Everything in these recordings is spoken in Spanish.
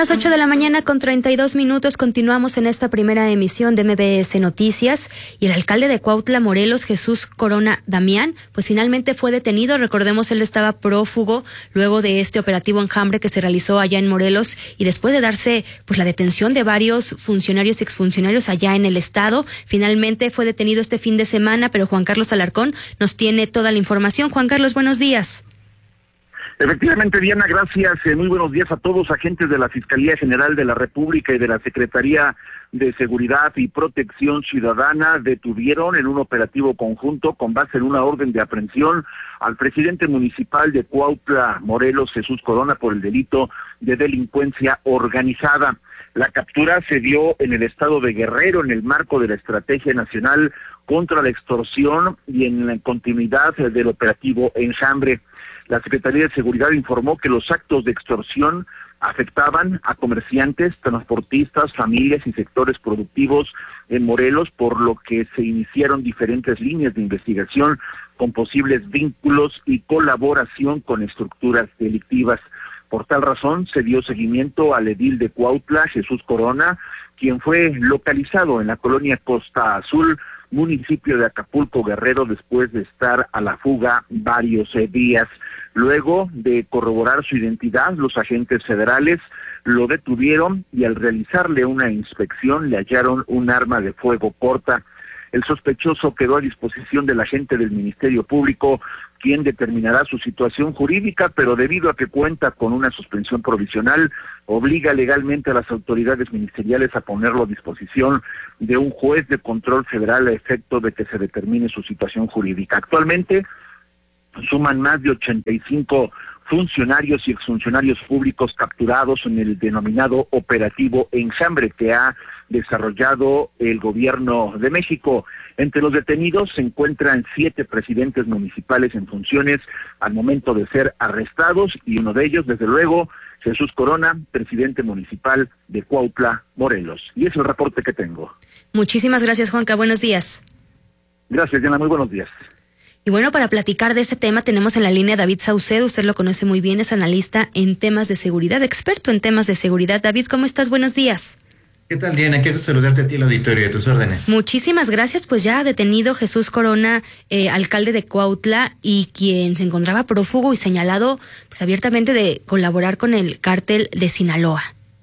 las 8 de la mañana con 32 minutos continuamos en esta primera emisión de MBS Noticias y el alcalde de Cuautla, Morelos, Jesús Corona Damián, pues finalmente fue detenido. Recordemos, él estaba prófugo luego de este operativo Enjambre que se realizó allá en Morelos y después de darse pues la detención de varios funcionarios y exfuncionarios allá en el estado, finalmente fue detenido este fin de semana, pero Juan Carlos Alarcón nos tiene toda la información. Juan Carlos, buenos días. Efectivamente, Diana, gracias. Muy buenos días a todos, agentes de la Fiscalía General de la República y de la Secretaría de Seguridad y Protección Ciudadana detuvieron en un operativo conjunto con base en una orden de aprehensión al presidente municipal de Cuautla, Morelos, Jesús Corona, por el delito de delincuencia organizada. La captura se dio en el estado de Guerrero en el marco de la Estrategia Nacional contra la Extorsión y en la continuidad del operativo Enjambre. La Secretaría de Seguridad informó que los actos de extorsión afectaban a comerciantes, transportistas, familias y sectores productivos en Morelos, por lo que se iniciaron diferentes líneas de investigación con posibles vínculos y colaboración con estructuras delictivas. Por tal razón, se dio seguimiento al edil de Cuautla, Jesús Corona, quien fue localizado en la colonia Costa Azul, municipio de Acapulco, Guerrero, después de estar a la fuga varios días. Luego de corroborar su identidad, los agentes federales lo detuvieron y al realizarle una inspección le hallaron un arma de fuego corta. El sospechoso quedó a disposición del agente del Ministerio Público, quien determinará su situación jurídica, pero debido a que cuenta con una suspensión provisional, obliga legalmente a las autoridades ministeriales a ponerlo a disposición de un juez de control federal a efecto de que se determine su situación jurídica. Actualmente suman más de 85 funcionarios y exfuncionarios públicos capturados en el denominado operativo Enjambre que ha desarrollado el gobierno de México. Entre los detenidos se encuentran 7 presidentes municipales en funciones al momento de ser arrestados y uno de ellos, desde luego, Jesús Corona, presidente municipal de Cuautla, Morelos. Y es el reporte que tengo. Muchísimas gracias, Juanca. Buenos días. Gracias, Diana. Muy buenos días. Y bueno, para platicar de ese tema tenemos en la línea a David Saucedo. Usted lo conoce muy bien, es analista en temas de seguridad, experto en temas de seguridad. David, ¿cómo estás? Buenos días. ¿Qué tal, Diana? Quiero saludarte a ti, el auditorio, a tus órdenes. Muchísimas gracias. Pues ya ha detenido Jesús Corona, alcalde de Cuautla, y quien se encontraba prófugo y señalado pues abiertamente de colaborar con el cártel de Sinaloa.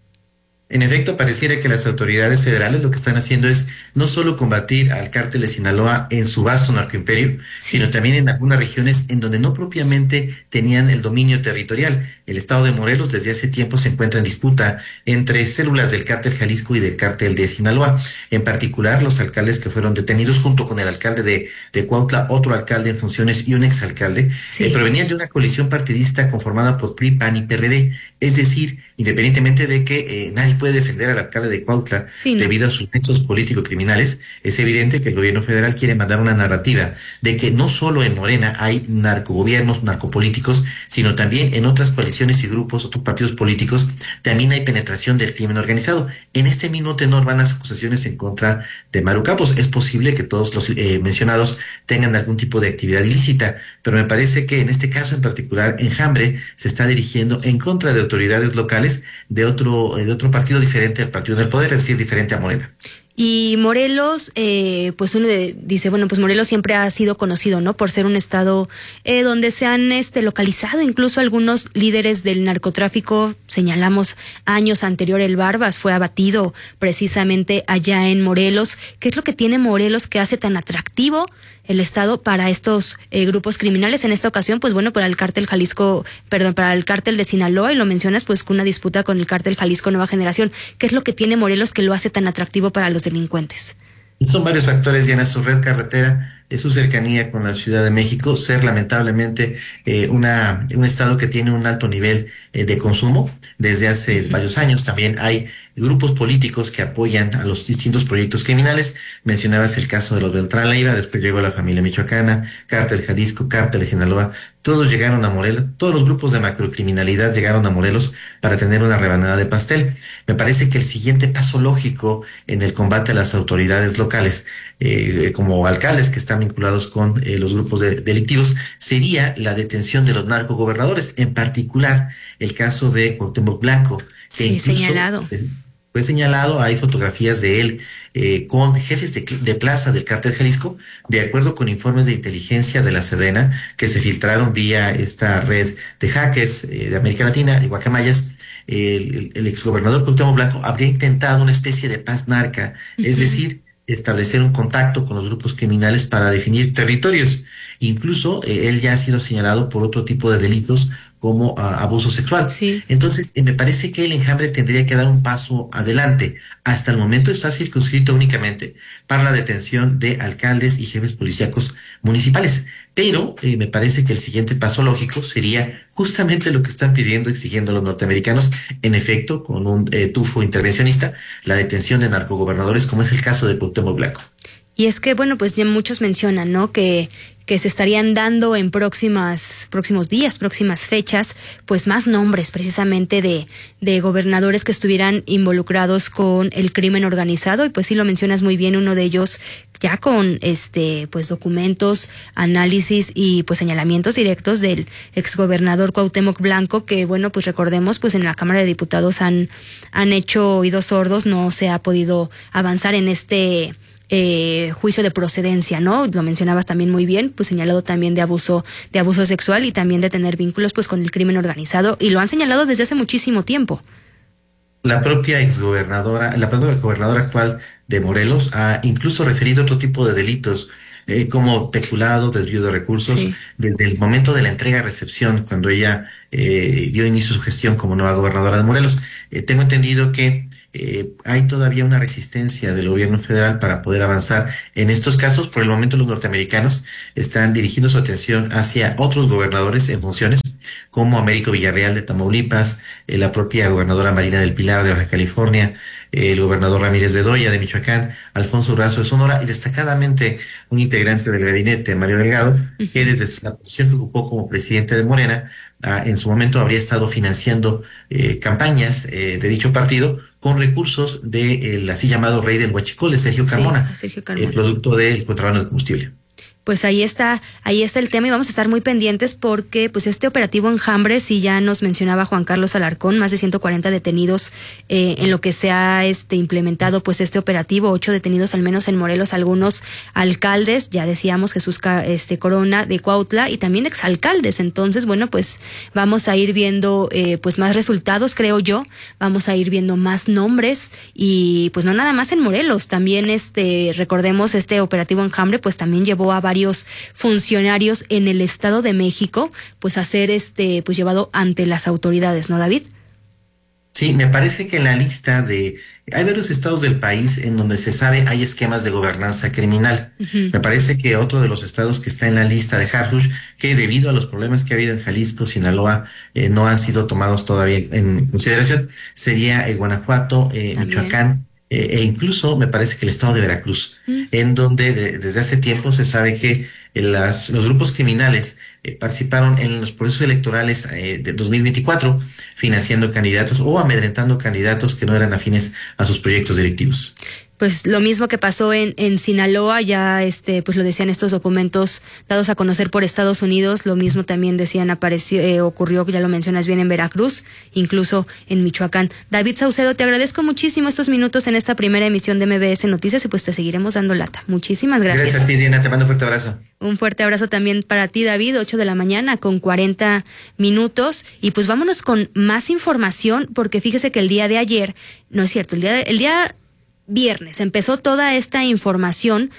En efecto, pareciera que las autoridades federales lo que están haciendo es no solo combatir al cártel de Sinaloa en su vasto narcoimperio, sino también en algunas regiones en donde no propiamente tenían el dominio territorial. El estado de Morelos desde hace tiempo se encuentra en disputa entre células del cártel Jalisco y del cártel de Sinaloa. En particular, los alcaldes que fueron detenidos junto con el alcalde de Cuautla, otro alcalde en funciones y un exalcalde, provenían de una coalición partidista conformada por PRI, PAN y PRD. Es decir, independientemente de que nadie puede defender al alcalde de Cuautla debido a sus nexos político-criminales, es evidente que el gobierno federal quiere mandar una narrativa de que no solo en Morena hay narcogobiernos, narcopolíticos, sino también en otras coaliciones y grupos, otros partidos políticos, también hay penetración del crimen organizado. En este mismo tenor van las acusaciones en contra de Maru Campos. Es posible que todos los mencionados tengan algún tipo de actividad ilícita, pero me parece que en este caso en particular, Enjambre se está dirigiendo en contra de autoridades locales de otro partido diferente al partido del poder, es decir, diferente a Morena. Y Morelos, pues uno dice, bueno, pues Morelos siempre ha sido conocido, ¿no? Por ser un estado donde se han localizado incluso algunos líderes del narcotráfico. Señalamos años anterior, el Barbas fue abatido precisamente allá en Morelos. ¿Qué es lo que tiene Morelos que hace tan atractivo el estado para estos grupos criminales? En esta ocasión, pues bueno, para el cártel para el cártel de Sinaloa, y lo mencionas, pues con una disputa con el cártel Jalisco Nueva Generación. ¿Qué es lo que tiene Morelos que lo hace tan atractivo para los delincuentes? Son varios factores, Diana. Su red carretera, su cercanía con la Ciudad de México, ser lamentablemente un estado que tiene un alto nivel de consumo desde hace varios años. También hay grupos políticos que apoyan a los distintos proyectos criminales. Mencionabas el caso de los Beltrán Leiva, después llegó la familia michoacana, cártel Jalisco, cártel de Sinaloa. Todos llegaron a Morelos, todos los grupos de macrocriminalidad llegaron a Morelos para tener una rebanada de pastel. Me parece que el siguiente paso lógico en el combate a las autoridades locales, como alcaldes que están vinculados con los grupos delictivos, sería la detención de los narcogobernadores, en particular el caso de Cuauhtémoc Blanco, que Sí, incluso señalado. fue señalado, hay fotografías de él con jefes de plaza del Cártel Jalisco, de acuerdo con informes de inteligencia de la Sedena que se filtraron vía esta red de hackers de América Latina y guacamayas. El exgobernador Cuauhtémoc Blanco habría intentado una especie de paz narca, es decir, establecer un contacto con los grupos criminales para definir territorios. Incluso él ya ha sido señalado por otro tipo de delitos como abuso sexual. Sí. Entonces, me parece que el enjambre tendría que dar un paso adelante. Hasta el momento está circunscrito únicamente para la detención de alcaldes y jefes policíacos municipales. Pero me parece que el siguiente paso lógico sería justamente lo que están pidiendo, exigiendo los norteamericanos, en efecto, con un tufo intervencionista, la detención de narcogobernadores, como es el caso de Cuauhtémoc Blanco. Y es que, bueno, pues ya muchos mencionan, ¿no? Que se estarían dando en próximos días, próximas fechas, pues más nombres precisamente de gobernadores que estuvieran involucrados con el crimen organizado. Y pues sí lo mencionas muy bien, uno de ellos ya con pues documentos, análisis y pues señalamientos directos del exgobernador Cuauhtémoc Blanco, que bueno, pues recordemos, pues en la Cámara de Diputados han hecho oídos sordos, no se ha podido avanzar en juicio de procedencia, ¿no? Lo mencionabas también muy bien, pues señalado también de abuso sexual y también de tener vínculos pues con el crimen organizado, y lo han señalado desde hace muchísimo tiempo. La propia gobernadora actual de Morelos ha incluso referido otro tipo de delitos, como peculado, desvío de recursos, Sí. desde el momento de la entrega-recepción, cuando ella dio inicio a su gestión como nueva gobernadora de Morelos. Tengo entendido que hay todavía una resistencia del gobierno federal para poder avanzar en estos casos. Por el momento los norteamericanos están dirigiendo su atención hacia otros gobernadores en funciones, como Américo Villarreal de Tamaulipas, la propia gobernadora Marina del Pilar de Baja California, el gobernador Ramírez Bedoya de Michoacán, Alfonso Durazo de Sonora, y destacadamente un integrante del gabinete, Mario Delgado, que desde la posición que ocupó como presidente de Morena, en su momento habría estado financiando campañas de dicho partido con recursos del así llamado rey del huachicol, de Sergio Carmona, Sí, Sergio Carmona. producto del contrabando de combustible. Pues ahí está el tema, y vamos a estar muy pendientes porque pues este operativo Enjambre, sí, ya nos mencionaba Juan Carlos Alarcón, más de 140 detenidos en lo que se ha implementado pues este operativo, 8 detenidos al menos en Morelos, algunos alcaldes, ya decíamos Jesús Corona de Cuautla, y también exalcaldes. Entonces, bueno, pues vamos a ir viendo pues más resultados, creo yo, vamos a ir viendo más nombres, y pues no nada más en Morelos, también recordemos este operativo Enjambre pues también llevó a varios funcionarios en el Estado de México pues a ser pues llevado ante las autoridades, ¿no, David? Sí, me parece que en la lista hay varios estados del país en donde se sabe hay esquemas de gobernanza criminal. Me parece que otro de los estados que está en la lista de Harfush, que debido a los problemas que ha habido en Jalisco, Sinaloa, no han sido tomados todavía en consideración, sería Guanajuato, Michoacán, e incluso me parece que el estado de Veracruz, en donde desde hace tiempo se sabe que los grupos criminales participaron en los procesos electorales de 2024, financiando candidatos o amedrentando candidatos que no eran afines a sus proyectos delictivos. Pues lo mismo que pasó en Sinaloa, ya pues lo decían estos documentos dados a conocer por Estados Unidos, lo mismo también decían ocurrió, ya lo mencionas bien, en Veracruz, incluso en Michoacán. David Saucedo, te agradezco muchísimo estos minutos en esta primera emisión de MBS Noticias, y pues te seguiremos dando lata. Muchísimas gracias. Gracias a ti, Diana, te mando un fuerte abrazo. Un fuerte abrazo también para ti, David, 8 de la mañana con 40 minutos. Y pues vámonos con más información, porque fíjese que el día de ayer, no es cierto, el día viernes empezó toda esta información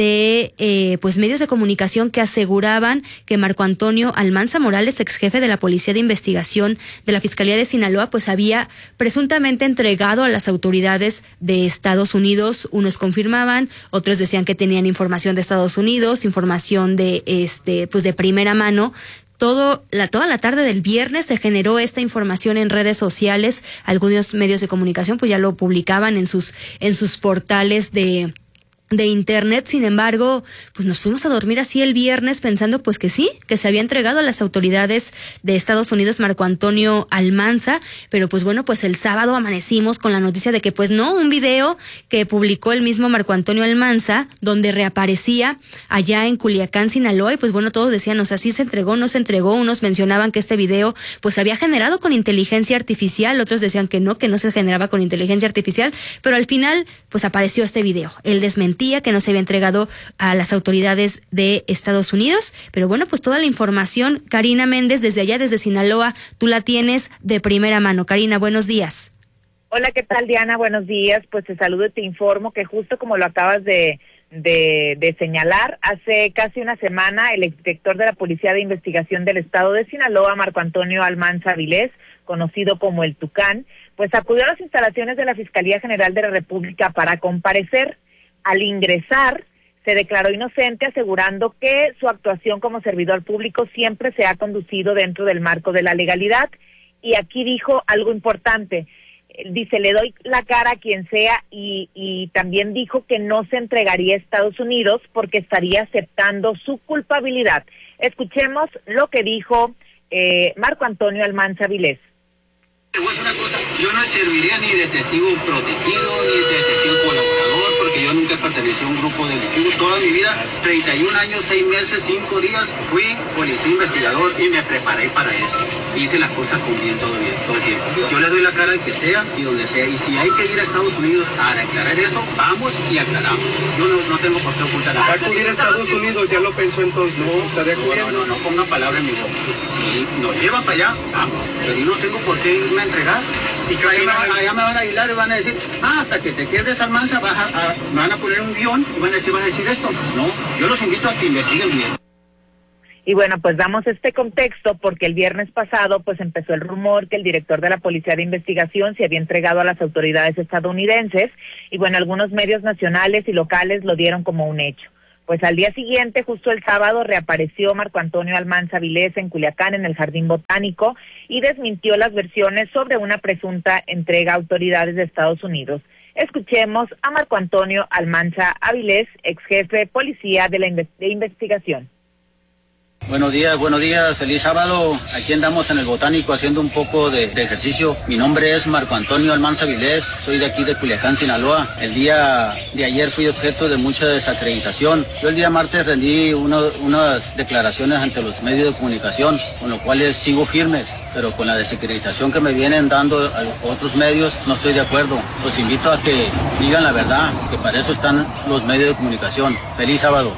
de pues medios de comunicación que aseguraban que Marco Antonio Almanza Morales, ex jefe de la Policía de Investigación de la Fiscalía de Sinaloa, pues había presuntamente entregado a las autoridades de Estados Unidos. Unos confirmaban, otros decían que tenían información de Estados Unidos, información de pues de primera mano. Toda la tarde del viernes se generó esta información en redes sociales. Algunos medios de comunicación pues ya lo publicaban en sus portales de de internet. Sin embargo, pues nos fuimos a dormir así el viernes pensando pues que sí, que se había entregado a las autoridades de Estados Unidos Marco Antonio Almanza, pero pues bueno, pues el sábado amanecimos con la noticia de que pues no, un video que publicó el mismo Marco Antonio Almanza, donde reaparecía allá en Culiacán, Sinaloa, y pues bueno, todos decían, o sea, sí se entregó, no se entregó. Unos mencionaban que este video pues se había generado con inteligencia artificial, otros decían que no se generaba con inteligencia artificial, pero al final pues apareció este video. Él desmentía que no se había entregado a las autoridades de Estados Unidos, pero bueno, pues toda la información, Karina Méndez, desde allá, desde Sinaloa, tú la tienes de primera mano. Karina, buenos días. Hola, ¿qué tal, Diana? Buenos días. Pues te saludo y te informo que justo como lo acabas de señalar, hace casi una semana el exdirector de la Policía de Investigación del Estado de Sinaloa, Marco Antonio Almanza Vilés, conocido como el Tucán, pues acudió a las instalaciones de la Fiscalía General de la República para comparecer. Al ingresar, se declaró inocente, asegurando que su actuación como servidor público siempre se ha conducido dentro del marco de la legalidad. Y aquí dijo algo importante. Dice, le doy la cara a quien sea, y también dijo que no se entregaría a Estados Unidos porque estaría aceptando su culpabilidad. Escuchemos lo que dijo Marco Antonio Almanza Vilés. Te voy a decir una cosa, yo no serviría ni de testigo protegido, ni de testigo colaborador, porque yo nunca pertenecí a un grupo delictivo. Toda mi vida, 31 años, 6 meses, 5 días, fui policía investigador y me preparé para eso. Hice las cosas con bien, todo el tiempo. Yo le doy la cara al que sea y donde sea. Y si hay que ir a Estados Unidos a declarar eso, vamos y aclaramos. Yo no tengo por qué ocultar nada. ¿Va a acudir a Estados Unidos? ¿Ya lo pensó entonces? No ponga palabra en mi boca. Si nos llevan para allá, vamos. Pero yo no tengo por qué irme a entregar. Y allá me van a aislar y van a decir, hasta que te quiebres, Almanza, me van a poner un guión y van a decir esto. No, yo los invito a que investiguen bien. Y bueno, pues damos este contexto porque el viernes pasado pues empezó el rumor que el director de la Policía de Investigación se había entregado a las autoridades estadounidenses, y bueno, algunos medios nacionales y locales lo dieron como un hecho. Pues al día siguiente, justo el sábado, reapareció Marco Antonio Almanza Vilés en Culiacán, en el Jardín Botánico, y desmintió las versiones sobre una presunta entrega a autoridades de Estados Unidos. Escuchemos a Marco Antonio Almanza Vilés, ex jefe de policía de investigación. Buenos días, feliz sábado. Aquí andamos en el Botánico haciendo un poco de ejercicio. Mi nombre es Marco Antonio Almanza Vilés, soy de aquí de Culiacán, Sinaloa. El día de ayer fui objeto de mucha desacreditación. Yo el día martes rendí unas declaraciones ante los medios de comunicación, con lo cual sigo firmes, pero con la desacreditación que me vienen dando a otros medios no estoy de acuerdo. Los invito a que digan la verdad, que para eso están los medios de comunicación. Feliz sábado.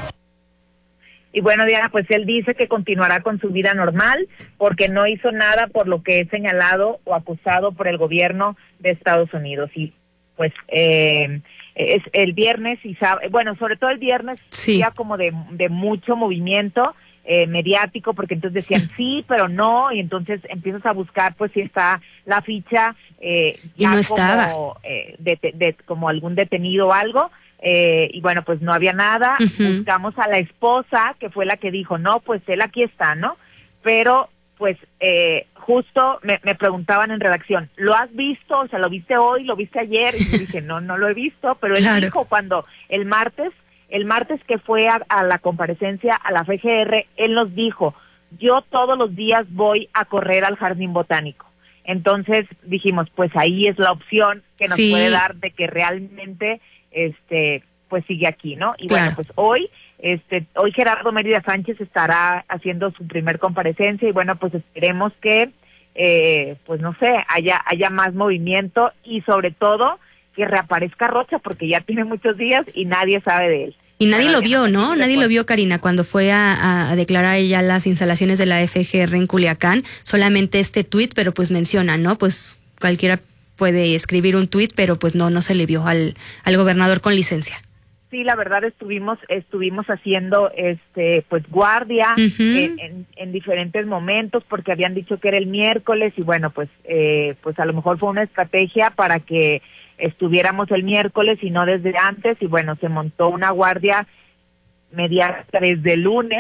Y bueno, Diana, pues él dice que continuará con su vida normal porque no hizo nada por lo que es señalado o acusado por el gobierno de Estados Unidos. Y pues es el viernes y sábado, bueno, sobre todo el viernes, sí, día como de mucho movimiento mediático, porque entonces decían sí, pero no, y entonces empiezas a buscar pues si está la ficha y no estaba como algún detenido o algo. Y bueno, pues no había nada. Buscamos a la esposa, que fue la que dijo, no, pues él aquí está, ¿no? Pero pues justo me preguntaban en redacción, ¿lo has visto? O sea, ¿lo viste hoy? ¿Lo viste ayer? Y yo dije, no lo he visto, pero él dijo cuando el martes que fue a la comparecencia a la FGR, él nos dijo, yo todos los días voy a correr al Jardín Botánico. Entonces dijimos, pues ahí es la opción que nos puede dar de que realmente pues sigue aquí, ¿no? Y bueno, pues hoy Gerardo Mérida Sánchez estará haciendo su primer comparecencia, y bueno, pues esperemos que pues no sé, haya más movimiento, y sobre todo que reaparezca Rocha, porque ya tiene muchos días y nadie sabe de él. Y nadie lo vio, ¿no? Nadie lo vio, Karina, cuando fue a declarar ella las instalaciones de la FGR en Culiacán. Solamente este tuit, pero pues menciona, ¿no? Pues cualquiera puede escribir un tuit, pero pues no se le vio al gobernador con licencia. Sí, la verdad estuvimos haciendo pues guardia en diferentes momentos, porque habían dicho que era el miércoles, y bueno, pues a lo mejor fue una estrategia para que estuviéramos el miércoles y no desde antes, y bueno, se montó una guardia mediática desde el lunes,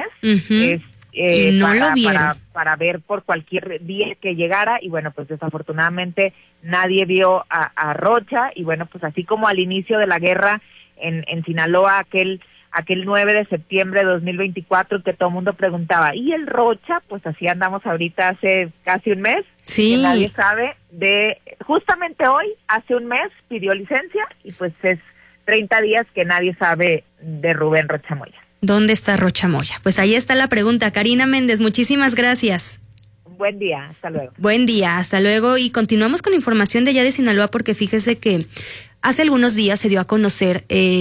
y no lo vieron. Para ver por cualquier día que llegara, y bueno, pues desafortunadamente nadie vio a Rocha, y bueno, pues así como al inicio de la guerra en Sinaloa aquel 9 de septiembre de 2024 que todo el mundo preguntaba, ¿y el Rocha? Pues así andamos ahorita hace casi un mes, sí, que nadie sabe justamente hoy, hace un mes pidió licencia y pues es 30 días que nadie sabe de Rubén Rocha Moya. ¿Dónde está Rocha Moya? Pues ahí está la pregunta. Karina Méndez, muchísimas gracias. Buen día, hasta luego. Buen día, hasta luego. Y continuamos con información de allá de Sinaloa, porque fíjese que hace algunos días se dio a conocer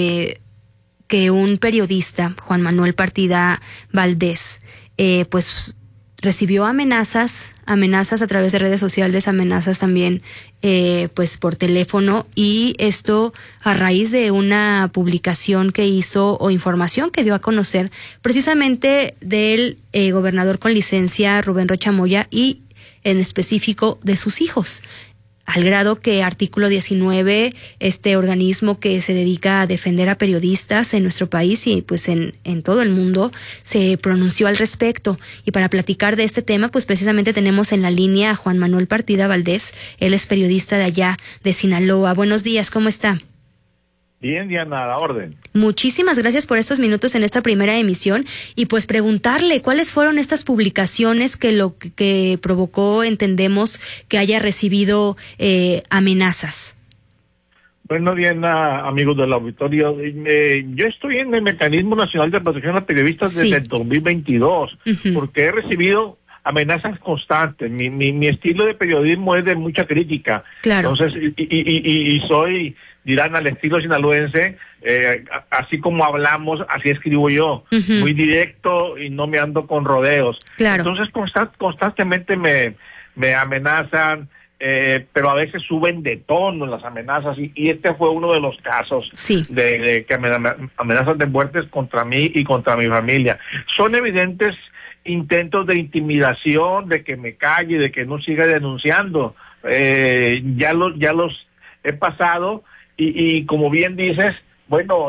que un periodista, Juan Manuel Partida Valdés, pues recibió amenazas a través de redes sociales, amenazas también pues por teléfono, y esto a raíz de una publicación que hizo o información que dio a conocer precisamente del gobernador con licencia Rubén Rocha Moya, y en específico de sus hijos. Al grado que Artículo 19, este organismo que se dedica a defender a periodistas en nuestro país y pues en todo el mundo, se pronunció al respecto. Y para platicar de este tema, pues precisamente tenemos en la línea a Juan Manuel Partida Valdés. Él es periodista de allá de Sinaloa. Buenos días, ¿cómo está? Bien, Diana, a la orden. Muchísimas gracias por estos minutos en esta primera emisión, y pues preguntarle cuáles fueron estas publicaciones que provocó, entendemos, que haya recibido amenazas. Bueno, Diana, amigos del auditorio, yo estoy en el Mecanismo Nacional de Protección a Periodistas desde el 2022, porque he recibido amenazas constantes. Mi estilo de periodismo es de mucha crítica. Claro. Entonces, y soy, dirán, al estilo sinaloense, así como hablamos, así escribo yo. Muy directo y no me ando con rodeos. Claro. Entonces, constantemente me amenazan, pero a veces suben de tono las amenazas, y este fue uno de los casos de que amenazas de muertes contra mí y contra mi familia. Son evidentes intentos de intimidación, de que me calle, de que no siga denunciando. Ya los he pasado, y como bien dices, bueno,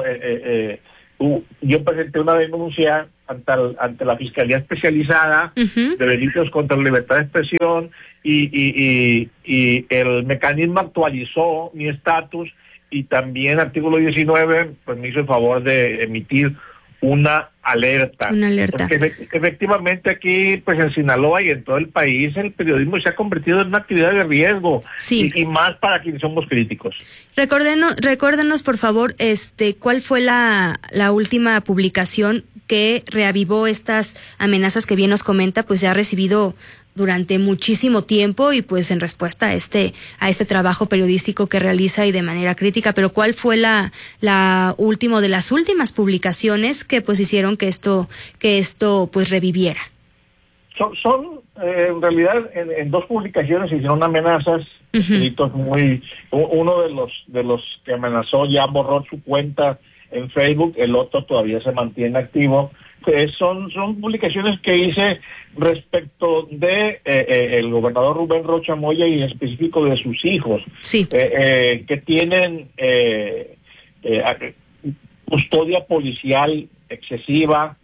yo presenté una denuncia ante la Fiscalía Especializada de Delitos contra la Libertad de Expresión, y el mecanismo actualizó mi estatus, y también Artículo 19 pues me hizo el favor de emitir una alerta. Porque efectivamente aquí, pues en Sinaloa y en todo el país, el periodismo se ha convertido en una actividad de riesgo, y más para quienes somos críticos. Recuérdenos por favor, ¿cuál fue la última publicación que reavivó estas amenazas que bien nos comenta? Pues ya ha recibido durante muchísimo tiempo, y pues en respuesta a este trabajo periodístico que realiza y de manera crítica. Pero ¿cuál fue la última de las últimas publicaciones que pues hicieron que esto pues reviviera? Son en realidad en dos publicaciones se hicieron amenazas, escritos uno de los que amenazó ya borró su cuenta en Facebook, el otro todavía se mantiene activo. Son publicaciones que hice respecto de el gobernador Rubén Rocha Moya, y en específico de sus hijos, que tienen custodia policial excesiva,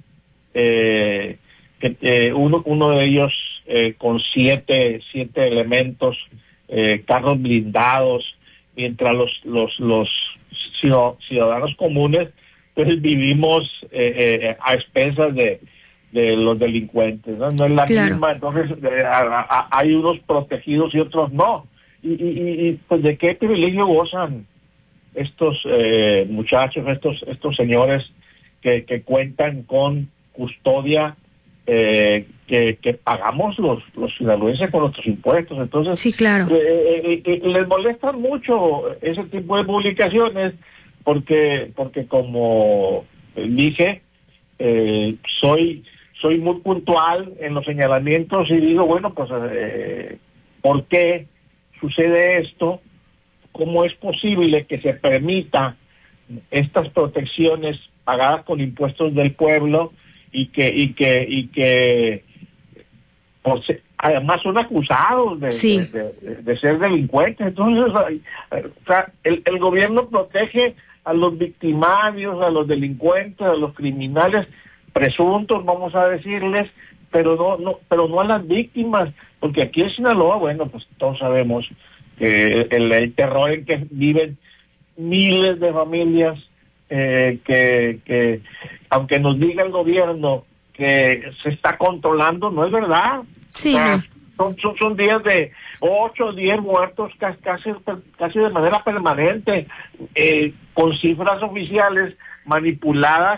uno de ellos con siete elementos, carros blindados, mientras los ciudadanos comunes pues vivimos a expensas de los delincuentes, ¿no? No es la misma. Entonces hay unos protegidos y otros no, y pues de qué privilegio gozan estos muchachos, estos señores que cuentan con custodia que pagamos los sinaloenses con nuestros impuestos. Entonces les molestan mucho ese tipo de publicaciones, porque como dije, soy muy puntual en los señalamientos, y digo, bueno, pues ¿por qué sucede esto? ¿Cómo es posible que se permita estas protecciones pagadas con impuestos del pueblo, y que pues, además son acusados de ser delincuentes? Entonces, o sea, el gobierno protege a los victimarios, a los delincuentes, a los criminales presuntos, vamos a decirles, pero no a las víctimas, porque aquí en Sinaloa, bueno, pues todos sabemos que el terror en que viven miles de familias que aunque nos diga el gobierno que se está controlando, no es verdad. Sí, o sea, son días de 8 o 10 muertos casi de manera permanente, con cifras oficiales manipuladas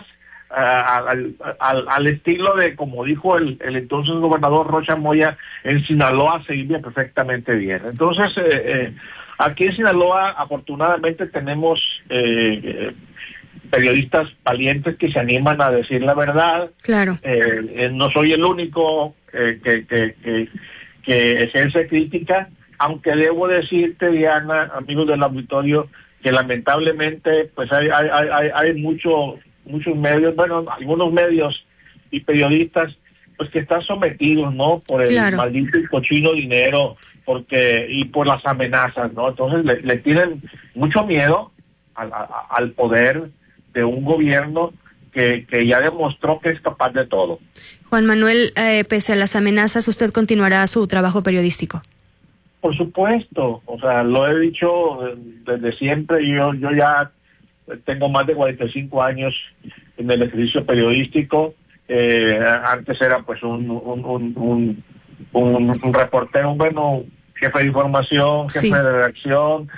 al estilo de, como dijo el entonces gobernador Rocha Moya, en Sinaloa se vive perfectamente bien. Entonces, aquí en Sinaloa afortunadamente tenemos periodistas valientes que se animan a decir la verdad. Claro. No soy el único que ejerce crítica, aunque debo decirte, Diana, amigos del auditorio, que lamentablemente pues hay muchos medios, bueno, algunos medios y periodistas pues que están sometidos, ¿no? Por el maldito y cochino dinero, y por las amenazas, ¿no? Entonces le tienen mucho miedo al poder de un gobierno que ya demostró que es capaz de todo. Juan Manuel, pese a las amenazas, ¿usted continuará su trabajo periodístico? Por supuesto, o sea, lo he dicho desde siempre. Yo ya tengo más de 45 años en el ejercicio periodístico. Antes era pues un reportero, bueno, jefe de información, jefe de redacción,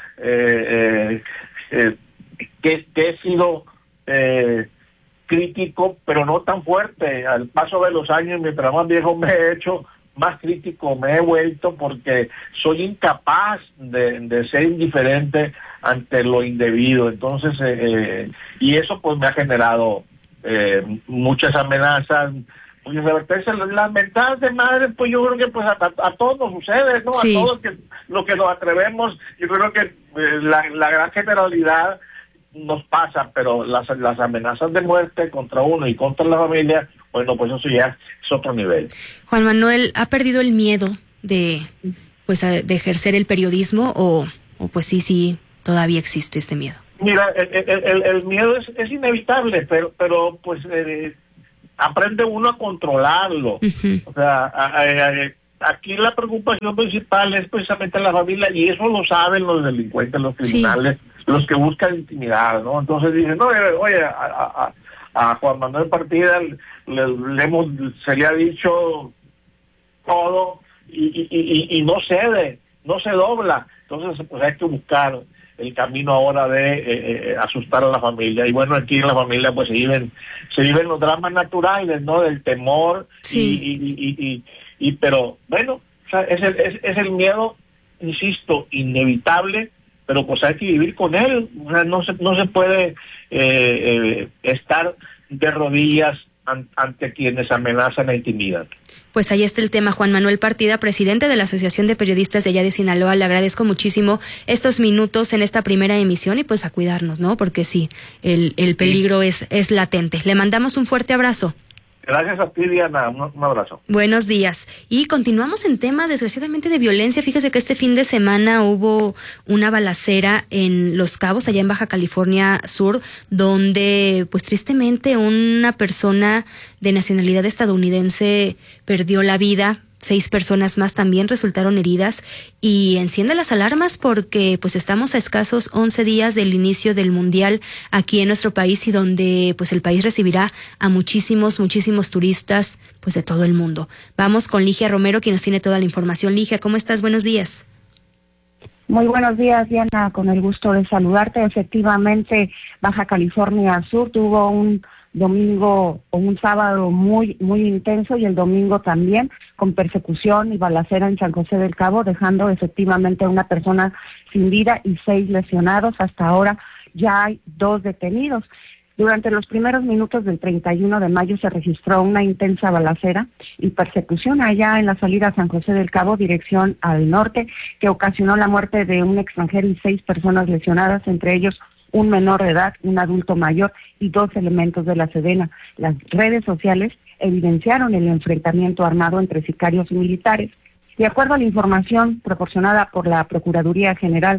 que he sido crítico, pero no tan fuerte. Al paso de los años, mientras más viejo me he hecho, más crítico me he vuelto, porque soy incapaz de ser indiferente ante lo indebido. Entonces, y eso pues me ha generado muchas amenazas, muchas advertencias. Las mentadas de madre, pues yo creo que pues a todos nos sucede, ¿no? Sí. A todos lo que nos atrevemos, yo creo que la gran generalidad nos pasa, pero las amenazas de muerte contra uno y contra la familia, bueno, pues eso ya es otro nivel. Juan Manuel, ¿ha perdido el miedo de ejercer el periodismo o pues sí todavía existe este miedo? Mira, el miedo es inevitable, pero pues aprende uno a controlarlo. Uh-huh. O sea, aquí la preocupación principal es precisamente la familia, y eso lo saben los delincuentes, los criminales, los que buscan intimidar, ¿no? Entonces dicen, no, oye, a Juan Manuel Partida se le ha dicho todo y no cede, no se dobla. Entonces pues hay que buscar el camino ahora de asustar a la familia. Y bueno, aquí en la familia pues se viven los dramas naturales, ¿no? Del temor, pero bueno, o sea, es el miedo, insisto, inevitable, pero pues hay que vivir con él. O sea, no se puede estar de rodillas ante quienes amenazan e intimidan. Pues ahí está el tema. Juan Manuel Partida, presidente de la Asociación de Periodistas de allá de Sinaloa, le agradezco muchísimo estos minutos en esta primera emisión y pues a cuidarnos, ¿no? Porque sí, el peligro es latente. Le mandamos un fuerte abrazo. Gracias a ti, Diana. Un abrazo. Buenos días. Y continuamos en tema, desgraciadamente, de violencia. Fíjese que este fin de semana hubo una balacera en Los Cabos, allá en Baja California Sur, donde, pues tristemente, una persona de nacionalidad estadounidense perdió la vida. 6 personas más también resultaron heridas, y enciende las alarmas porque pues estamos a escasos 11 días del inicio del Mundial aquí en nuestro país, y donde pues el país recibirá a muchísimos turistas pues de todo el mundo. Vamos con Ligia Romero, quien nos tiene toda la información. Ligia, ¿cómo estás? Buenos días. Muy buenos días, Diana, con el gusto de saludarte. Efectivamente, Baja California Sur tuvo un domingo o un sábado muy intenso, y el domingo también, con persecución y balacera en San José del Cabo, dejando efectivamente a una persona sin vida y 6 lesionados. Hasta ahora ya hay 2 detenidos. Durante los primeros minutos del 31 de mayo se registró una intensa balacera y persecución allá en la salida a San José del Cabo, dirección al norte, que ocasionó la muerte de un extranjero y 6 personas lesionadas, entre ellos un menor de edad, un adulto mayor y 2 elementos de la Sedena. Las redes sociales evidenciaron el enfrentamiento armado entre sicarios y militares. De acuerdo a la información proporcionada por la Procuraduría General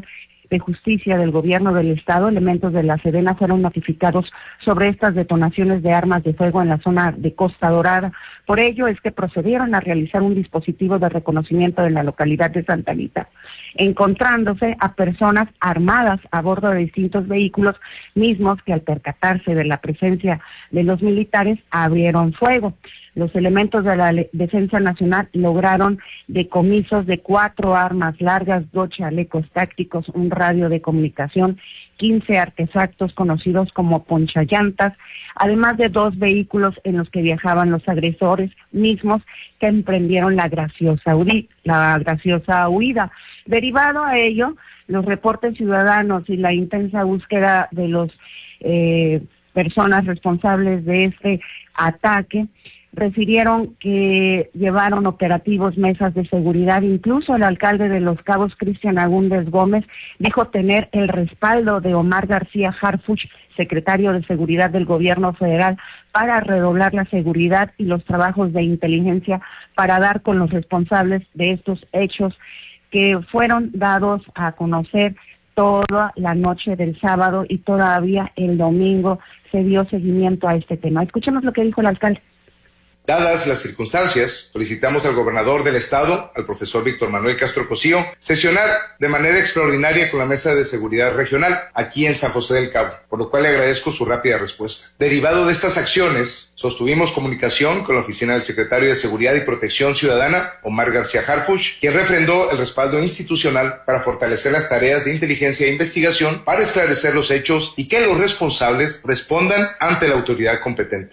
de Justicia del Gobierno del Estado, elementos de la Sedena fueron notificados sobre estas detonaciones de armas de fuego en la zona de Costa Dorada. Por ello es que procedieron a realizar un dispositivo de reconocimiento en la localidad de Santa Anita, encontrándose a personas armadas a bordo de distintos vehículos mismos que al percatarse de la presencia de los militares abrieron fuego. Los elementos de la Defensa Nacional lograron decomisos de 4 armas largas, 2 chalecos tácticos, un radio de comunicación, 15 artefactos conocidos como ponchallantas, además de 2 vehículos en los que viajaban los agresores mismos que emprendieron la graciosa huida. Derivado a ello, los reportes ciudadanos y la intensa búsqueda de los personas responsables de este ataque refirieron que llevaron operativos, mesas de seguridad. Incluso el alcalde de Los Cabos, Cristian Agúndez Gómez, dijo tener el respaldo de Omar García Harfuch, secretario de Seguridad del Gobierno Federal, para redoblar la seguridad y los trabajos de inteligencia para dar con los responsables de estos hechos que fueron dados a conocer toda la noche del sábado, y todavía el domingo se dio seguimiento a este tema. Escuchemos lo que dijo el alcalde. Dadas las circunstancias, solicitamos al gobernador del estado, al profesor Víctor Manuel Castro Cosío, sesionar de manera extraordinaria con la Mesa de Seguridad Regional aquí en San José del Cabo, por lo cual le agradezco su rápida respuesta. Derivado de estas acciones, sostuvimos comunicación con la oficina del secretario de Seguridad y Protección Ciudadana, Omar García Harfuch, quien refrendó el respaldo institucional para fortalecer las tareas de inteligencia e investigación para esclarecer los hechos y que los responsables respondan ante la autoridad competente.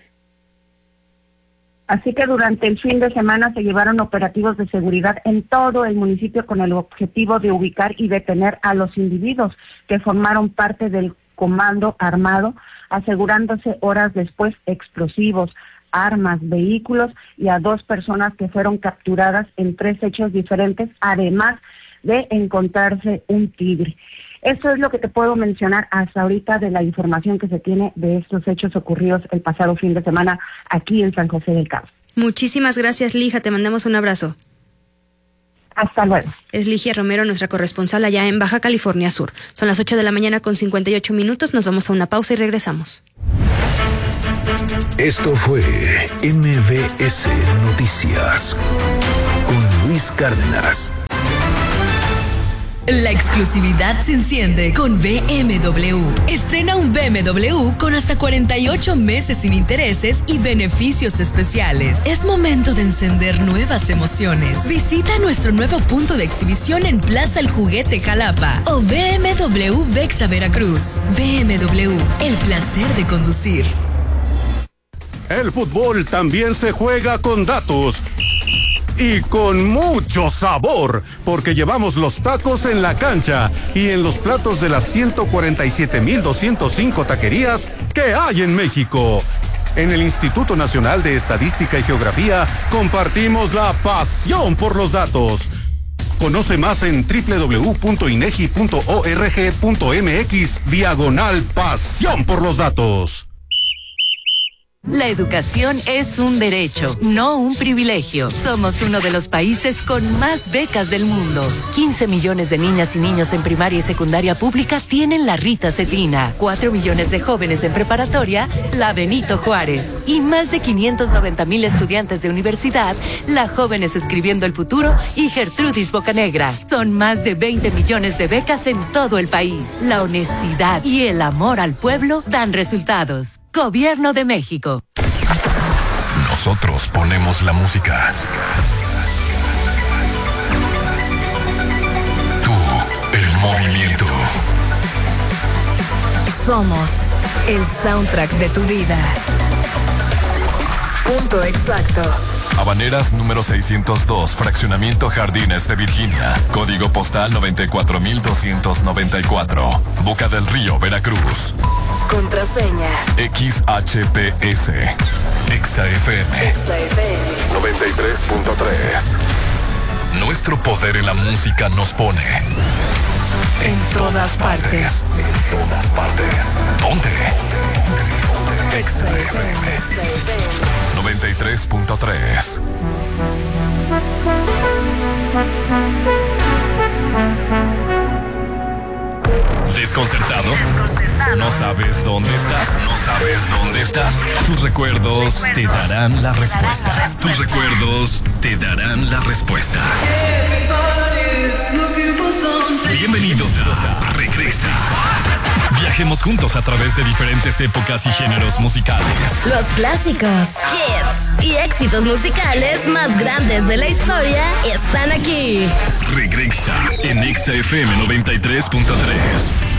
Así que durante el fin de semana se llevaron operativos de seguridad en todo el municipio con el objetivo de ubicar y detener a los individuos que formaron parte del comando armado, asegurándose horas después explosivos, armas, vehículos y a 2 personas que fueron capturadas en 3 hechos diferentes, además de encontrarse un tigre. Eso es lo que te puedo mencionar hasta ahorita de la información que se tiene de estos hechos ocurridos el pasado fin de semana aquí en San José del Cabo. Muchísimas gracias, Lija. Te mandamos un abrazo. Hasta luego. Es Ligia Romero, nuestra corresponsal allá en Baja California Sur. Son las 8 de la mañana con 58 minutos. Nos vamos a una pausa y regresamos. Esto fue MBS Noticias con Luis Cárdenas. La exclusividad se enciende con BMW. Estrena un BMW con hasta 48 meses sin intereses y beneficios especiales. Es momento de encender nuevas emociones. Visita nuestro nuevo punto de exhibición en Plaza El Juguete Jalapa o BMW Vexa Veracruz. BMW, el placer de conducir. El fútbol también se juega con datos. Y con mucho sabor, porque llevamos los tacos en la cancha y en los platos de las 147,205 taquerías que hay en México. En el Instituto Nacional de Estadística y Geografía compartimos la pasión por los datos. Conoce más en www.inegi.org.mx/pasión por los datos. La educación es un derecho, no un privilegio. Somos uno de los países con más becas del mundo. 15 millones de niñas y niños en primaria y secundaria pública tienen la Rita Cetina. 4 millones de jóvenes en preparatoria, la Benito Juárez. Y más de 590,000 estudiantes de universidad, la Jóvenes Escribiendo el Futuro y Gertrudis Bocanegra. Son más de 20 millones de becas en todo el país. La honestidad y el amor al pueblo dan resultados. Gobierno de México. Nosotros ponemos la música. Tú, el movimiento. Somos el soundtrack de tu vida. Punto exacto. Habaneras número 602, Fraccionamiento Jardines de Virginia. Código postal 94,294. Boca del Río, Veracruz. Contraseña XHPS. XAFM 93.3. Nuestro poder en la música nos pone en todas partes. En todas partes. ¿Dónde? XAFM 93.3. ¿Desconcertado? ¿No sabes dónde estás? ¿No sabes dónde estás? Tus recuerdos te darán la respuesta. Tus recuerdos te darán la respuesta. Bienvenidos a Regresa. Viajemos juntos a través de diferentes épocas y géneros musicales. Los clásicos, hits y éxitos musicales más grandes de la historia están aquí. Regresa en Exa FM 93.3.